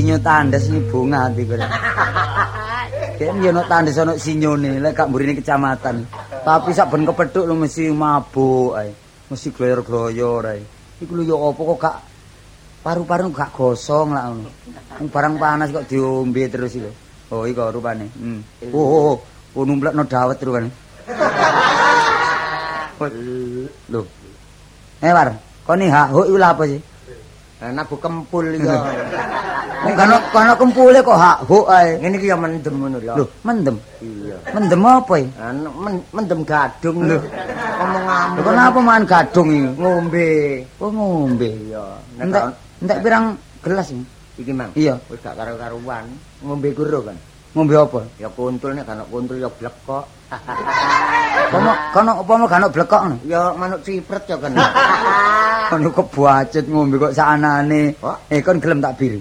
sinyo tandes iki bunga ati kok. Yen yo ono tandes ono sinyone lek gak mburine kecamatan. Tapi sak ben kepethuk lho mesti mabuk ae. Mesti gloyor-gloyor ae. Iku lho yo apa kok gak paru-paru gak gosong lah ngono. Wong barang panas kok diombe terus iki. Oh iki rupane. Oh, numplekno dawet rupane. Lho. War, koni hak iku lha apa sih? Nabu kempul iki. Nek kono kempule kok hak huk ae. Ngene iki ya mendem ngono lho. Lho, mendem. Iya. Mendem apa iki? Mendem gadung lho. Ngomong Lho kenapa makan gadung iki? Ngombe. Oh, ngombe. Iya. Entek pirang gelas iki? Iki mang. Iya. Wis gak karo-karuan. Ngombe karo kan. Ngombe apa? Ya kuntul nek kan kuntul ya blekok. Kono apa gak ono blekok ngono? Ya manuk cipret ya kan. Kono kebuacet ngombe kok sakanane. Kon gelem tak biri.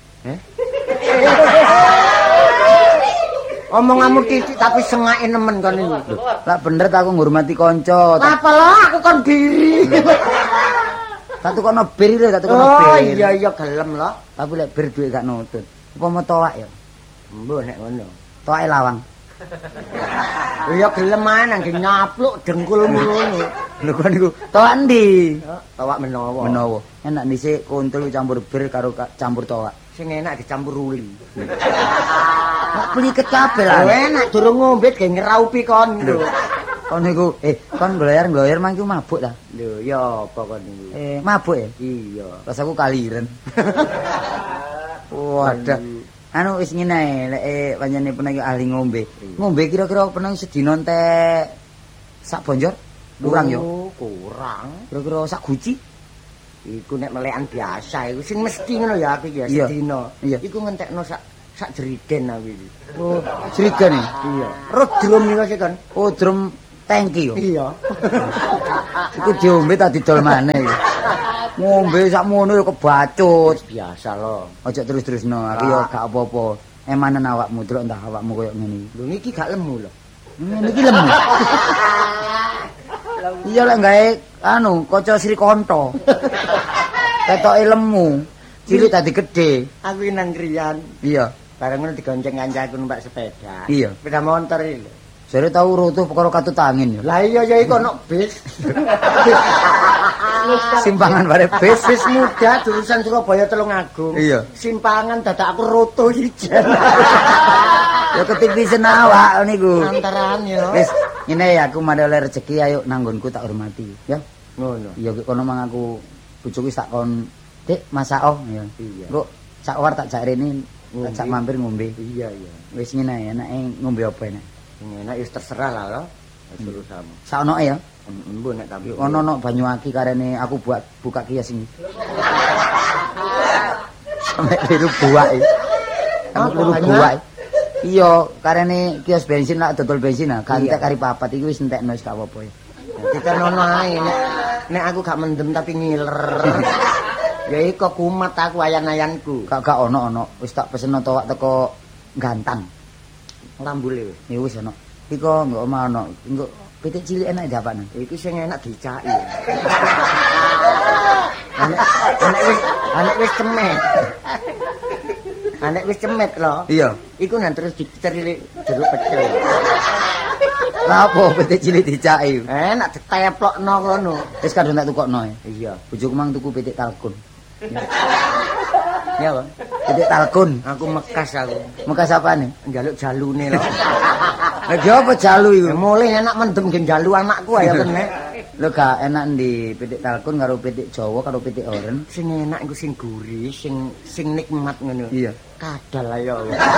Omonganmu titik tapi sengake nemen kon iki. Lah bener ta aku ngurmati kanca. Apa lo aku kon biri. Tak tukono bir lho, tak tukono bir. Oh iya gelem lo. Tapi lek bir duit gak nutut. Apa mau toak ya? Mbok nek ngono. Toake lawang. Ya gelem ae nang nyapluk dengkulmu ngono. Lho kon niku toak ndi? Toak menawa. Menawa. Enak dhisik kuntul campur bir karo campur toak. Sing enak dicampur uli. Kok pliket kabeh lah. Enak durung ngombe ge ngeraupi kon lho. Kon niku kon gloyer-gloyer mangki mabuk ta? Lho ya apa kon niku? Mabuk ya? Iya. Pas aku kaliren. Wadah. Anu wis ngene lek pancene pernah ahli ngombe. Ngombe kira-kira pernah sedina entek sak bonjor? Kurang yo. Kurang. Kira-kira sak guci? Iku nek melekan biasa iku sing mesti ngono ya aku ya sedina. Iku ngentekno sak jerigen aku iki. Oh, jerigen ya? Iya. Terus drum niku sik kan. Oh, drum tangki yo. Iya. Iku diombe tak didol maneh. Ngombe sakmono yo kebacut. Biasa lho. Aja terus-terusno, aku yo gak apa-apa. Emanen awakmu, delok entah awakmu koyo ngene. Lho niki gak lemu lho. Ngene iki lemu. Iya lek gawe anu kaca Srikanto. Ketoke lemu. Cilik dadi gedhe. Aku nang kriyan. Iya. Bareng ngono digonceng kancaku numpak sepeda. Iya. Sepeda motor iki lho. Jare tau rutuh perkara katut angin ya. Lah iya ya iku ono bis. Simpangan bare bis muda jurusan Surabaya Tulungagung. Iya. Simpangan dadak aku rutuh ijen. Ya ketipisen awak niku. Antaran ya. Wis ngene ya aku mari oleh rezeki ayo nanggonku tak hormati ya. Ngono. Iya kono mang aku bojoku tak kon Dik masak ya. Iya. Engko sak war tak jak rene tak mampir ngombe. Iya iya. Wis ngene enake ngombe apa enak? Enak wis terserah lah lo. Suruh sama. Saonoke ya. Mbok nek tapi ono banyu aki karene aku buat buka kios ini. Sampai biru buak iki. Aku biru buak. Iya, karene kios bensin lak dodol bensin nah, gantek kari papat iki wis entekno wis gak apa-apa ya. Ditenono ae nek aku gak mendem tapi ngiler. Ya iku kumat aku ayan-ayanku. Gak ono. Wis tak peseno towak teko Gantang. Lambule wis. Ya wis ono. Iko engko omah ono. Engko pitik cilik enak diapakno. Iki sing enak dicaki. Anek wis cemet. Anek wis cemet lho. Iya. Iku nang terus dicerilik jeruk pecel. Lah apa pitik cilik dicaki? Enak diteplokno ngono. Wis kadung tak tukokno. Iya. Bojoku mang tuku pitik talkun. Ya, Bang. Pitik talkun. Aku mekas aku. Mekas apane? Njaluk jalune lho. Lah ki apa jalu iku? Mulih enak mendem ge jalu anakku ya kene. Lho gak enak ndi pitik talkun karo pitik Jawa karo pitik oren. Sing enak iku sing gurih, sing nikmat ngono. Iya. Kadal ayo.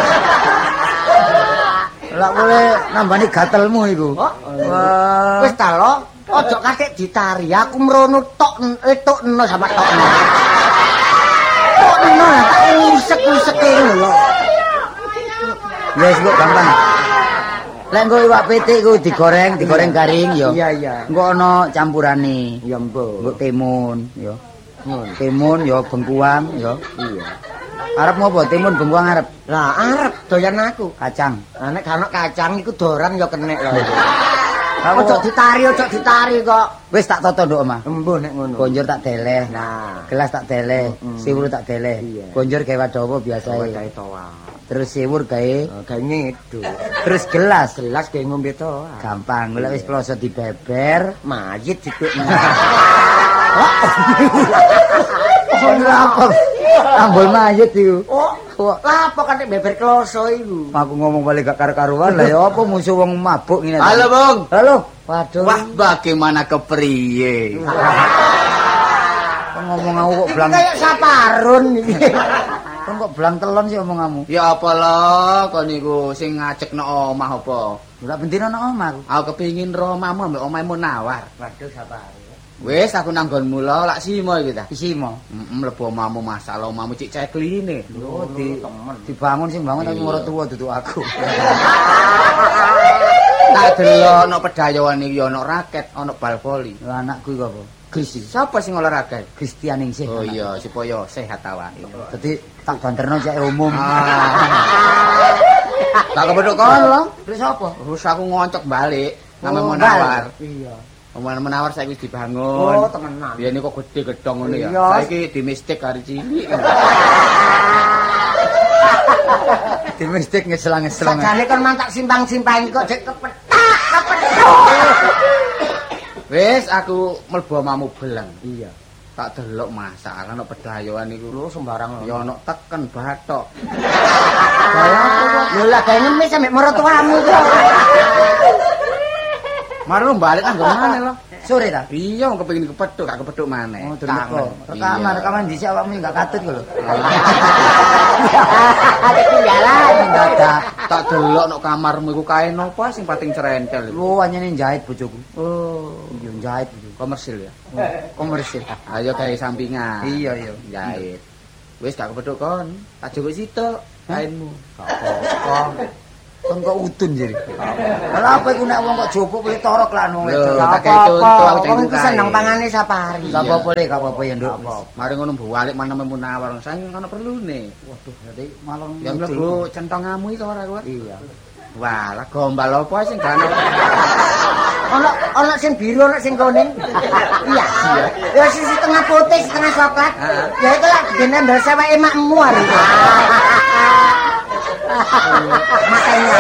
Lah boleh nambani gatelmu iku. Wah. Wis ta lo, ojo kakek ditari. Aku mrono tokno sama tokno. Tokno tak usek-useke ngono lho. Wis kok gampang. Lek nggo iwak pitik iku digoreng garing ya. Iya. Engko ana campurane. Ya mbok. Engko timun ya. Ngono. Timun ya bengkuang ya. Iya. Arep ngopo? Timun bengkuang arep. Lah arep doyan aku. Kacang. Nek gak ono kacang iku doran ya kenek lho. Ojo ditari kok. Wis tak toto nduk omah. Embuh nek ngono. Konjur tak deleh. Nah, Gelas tak deleh, siwur tak deleh. Konjur gawe Wadawa biasae. gawe toa. Terus siwur gawe Ngidul. terus gelas Gawe ngombe toa. gampang. Lek wis kloso dibeber, Mayit dikuk. oh apa? Ambul mayit iku. Oh, apa kan beber kloso iku? Aku ngomong balik gak karu-karuan lah ya apa musuh wong mabuk ngene. Halo, Bung. Halo. Waduh. Wah, bagaimana kepriye? Ngomong aku kok blang. Kayak saparun iki. Kok blang telon sih omonganmu? Ya apa lo, kok niku sing ngajekno omah apa? Ora bendina nang omah aku. Aku kepengin ro omahmu ambek omahmu Nawar. Waduh sapare. Wis aku nang nggonmu lo, lak simo iki ta. Isi mo. Mlebu omahmu masalah omahmu cik cekline. Oh, dibangun sing bangun tapi ngoro tuwa duduk aku. Tak delok ana pedayoan iki ana raket, ana bal voli. Lah anakku iku apa? Gusti. Sapa sing olahraga? Kristianingsih. Oh iya, supaya sehat awake. Dadi tak banterno cek umum. Tak kepethuk kon lho. Terus apa? Terus aku ngoncok balik nang Menawar. Iya. Omah Menawar saiki wis dibangun. Oh, temenan. Biyen kok gede gedhong ngono ya. Iya. Saiki di mistik hari cilik. Di mistik ngeselang-ngeselang. Sakjane kon mantak simpang-simpang kok jek kepethak. Wis aku mlebu omahmu Beleng. Iya. Tak delok masalah ana pedayoan iku. Lho sembarang. Ya ana teken bathok. Lho lah gawe ngemis sampe mertuamu iku. Maro balik nang ngene lho. Sore ta? Iya, wong kepengin kepethuk, gak kepethuk maneh. Oh, delok. Rekaman dhisik awakmu enggak katut lho. Ada tinggalan. Dadak. Tak delok nok kamarmu iku kain apa sing pating cerentel. Lu anyane jahit bojoku. Oh, Iya jahit bojoku. komersil ya. Komersil. Ayo gawe sampingan. Iya iya. Jahit. Wis gak kepethuk kon. Tak jupuk sitok kainmu. Kon kok udun jadi. Lah apa iku nek wong kok jopuk kuwi torok lah nang Lho, wedok. tak kei contoh aku Wong cek iku seneng pangane sapari. Gak apa-apa le, gak apa-apa ya, Nduk. Mari ngono balik mana Menawar. Saya ngono perlune. Waduh, berarti malah Ya mlebu centongamu iki ora kuwi. Iya. Wah, lah gombal apa sing gak ono. Ono sing biru, ono sing kuning. Iya. Ya sisi tengah putih, setengah coklat. Ya itu lah nembel seweke makmu hari. Makanya.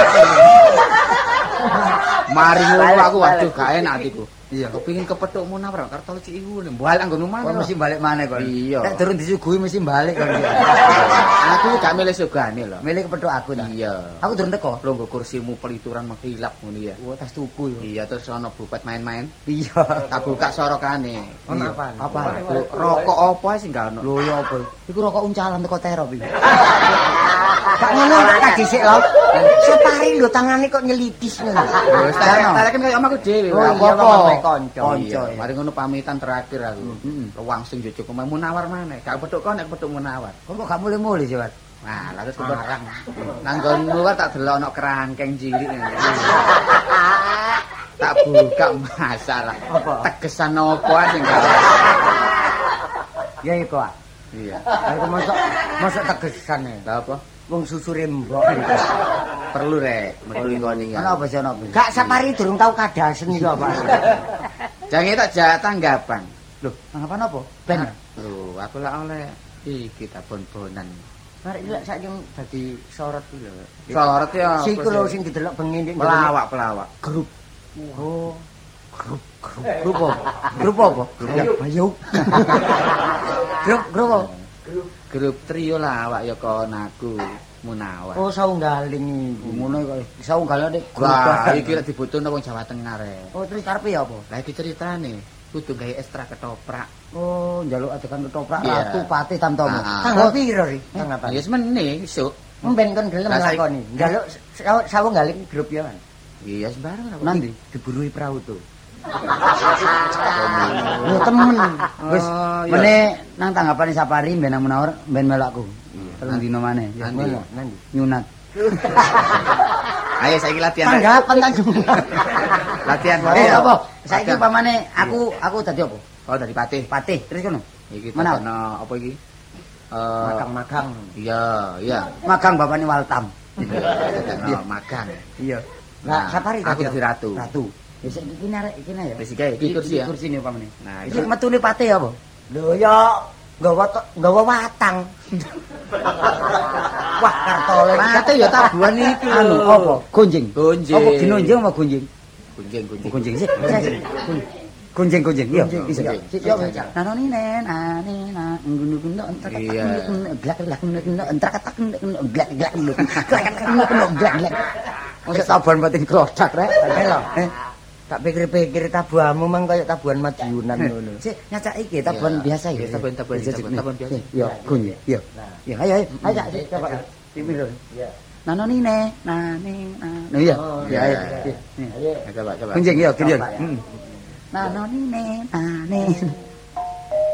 Mari ngono aku waduh gak enak atiku. Iya. Kepengin kepethuk Menawar kartu cik iku balik anggonmu Kok maneh. mesti balik maneh kok. Iya. Nek durung disuguhi mesti balik kok. Aku gak milih sugane lho. Milih kepethuk aku ta. Iya. Aku durung teko. Lho nggo kursimu pelituran menghilap ngono ya. Wah, tas tuku yo. Iya terus ana bupet main-main. Iya. Tak buka sorokane. Ono apa? Apa? Rokok apa sing gak ono? Lho ya apa? Iku rokok uncalan teko terop iki. Gak ngono tak dhisik lho. Separi lho tangane kok nyelidis ngono. Wis tak kan kaya omahku dhewe. Oh, Lah, iya, apa? omahmu kanca. Iya, mari ngono pamitan terakhir aku. Ruang sing jujug omah Menawar maneh. Gak kepethuk kon nek kepethuk Menawar. Kok gak mulai-mulai sih, Wat? Nah, lalu sembarang. Nanggonmu kan tak delok ana kerangkeng cilik ngene. Tak buka masalah. Tegesan apa sing gak. Ya iku ah. Iya. Aku mosok tegesan e. Lah apa? Wong susure mbok. Perlu rek, metu ngene Ana ya. apa sih ana apa? Gak sapari durung tau kadasen iki apa. Jange tak jak tanggapan. Loh, anggapan apa? Ben. Lho, aku lak oleh iki ta bon-bonan. Arek iki lek saiki dadi sorot iki lho. Sorot ya. Sing iku lho sing didelok bengi ndek pelawak. grup. Oh. Grup apa? Grup apa? Grup Bayuk. Grup apa? Grup trio lawak ya kon aku Menawar. Oh saunggaling iki. Ngono kok saunggal nek Wah, iki lek dibutuhno wong Jawa Tengah rek. Oh, terus karepe ya apa? Lah iki ceritane kudu gawe ekstra ketoprak. Oh, njaluk adegan ketoprak Iya. ratu patih tamtomo. Ah. Tanggal piro ri? Tanggal Ya wis meneh isuk. Mben kon gelem Lah, saiki- lakoni. Njaluk saunggaling grup ya kan. Iya sembarang apa. Nanti Diburui perahu tuh. yo temen. Wis Oh, iya. meneh nang tanggapane Sapari ben nang Menawar ben melakku. Telung dino maneh. Ya Nanti. ngono. Nanti. Nyunat. Ayo saiki latihan. Rek. Tanggapan tanjung. Latihan. Apa? Saiki Latihan. upamane aku dadi apa? Oh dari Patih. Patih. Terus kono. Iki Menawar. ono apa iki? Magang-magang. Iya, iya. Magang bapakne Waltam. Dadakno magang. Iya. Lah sapari aku tadi dadi ratu. Ratu. Ya sik iki arek iki ya. Wis iki kursi ya. Kursine upamane. Nah, iki metune pate apa? Lho ya nggawa watang. Wah, kartole Pate ya tabuhan iki lho. Anu apa? Gonjing. Gonjing. Apa ginonjing apa gonjing? Gunjing. Gonjing sih. Gonjing. Iya, bisa. Sik yo ngecak. Nanoni nen ane na ngunu-ngunu entar glak. Wis saban batin klodak rek. Lho. Tak pikir-pikir tabuhanmu mang kaya tabuhan Madiunan ngono. Sik nyacak iki tabuhan biasa ya. Tabuhan biasa. Yo, gonjing. Yo. Ya ayo coba. Timir. Iya. Nanoni ne, nane. Nah iya. Ya ayo. Coba. Gonjing yo, gonjing. Coba, ya. Nanoni ne, nane.